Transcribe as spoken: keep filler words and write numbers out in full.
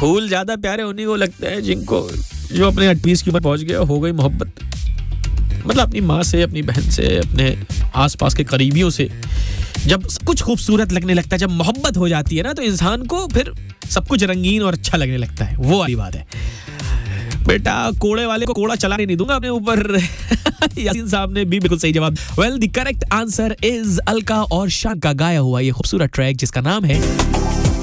फूल ज्यादा प्यारे उन्हीं को लगते हैं जिनको जो अपने अट्ठाईस की उम्र पहुंच गया, हो गई मोहब्बत, मतलब अपनी माँ से, अपनी बहन से, अपने आसपास के करीबियों से जब सब कुछ खूबसूरत लगने लगता है, जब मोहब्बत हो जाती है ना, तो इंसान को फिर सब कुछ रंगीन और अच्छा लगने लगता है। वो वाली बात है बेटा। कोड़े वाले को कोड़ा चलाने नहीं दूंगा अपने ऊपर। यासीन साहब ने भी बिल्कुल सही जवाब। Well the correct answer is Alka और शान का गाया हुआ ये खूबसूरत ट्रैक जिसका नाम है